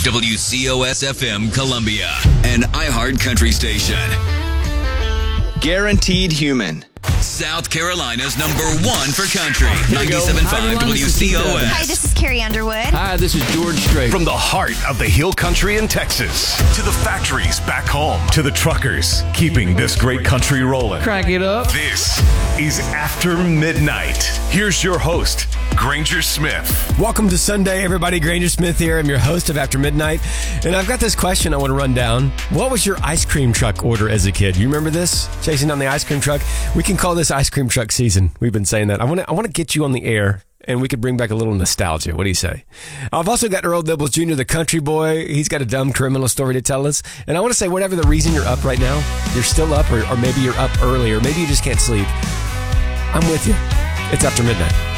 WCOS-FM Columbia, an iHeart country station. Guaranteed Human. South Carolina's #1 for country. 97.5 WCOS. Hi, this is Carrie Underwood. Hi, this is George Strait. From the heart of the Hill Country in Texas to the factories back home to the truckers keeping this great country rolling. Crank it up. This is After Midnight. Here's your host, Granger Smith. Welcome to Sunday, everybody. Granger Smith here. I'm your host of After Midnight. And I've got this question I want to run down. What was your ice cream truck order as a kid? You remember this? Chasing down the ice cream truck? We can call this ice cream truck season. We've been saying that. I want to get you on the air, and we could bring back a little nostalgia. What do you say? I've also got Earl Dibbles Jr., the country boy. He's got a dumb criminal story to tell us. And I want to say, whatever the reason you're up right now, you're still up, or maybe you're up early, or maybe you just can't sleep. I'm with you. It's After Midnight.